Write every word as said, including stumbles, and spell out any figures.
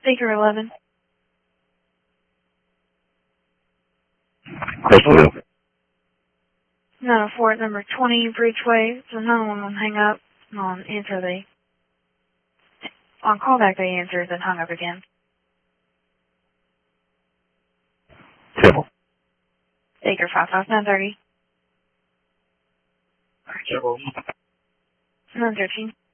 Baker eleven. Hello. No, for it, number twenty, Bridgeway. So no one will hang up. On answer they. On callback they answered, then hung up again. Tibble. Baker five five nine thirty. Tibble. nine thirteen.